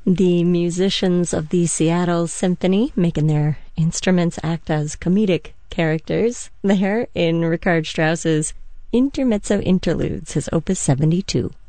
The musicians of the Seattle Symphony making their instruments act as comedic characters there in Richard Strauss's Intermezzo Interludes, his opus 72.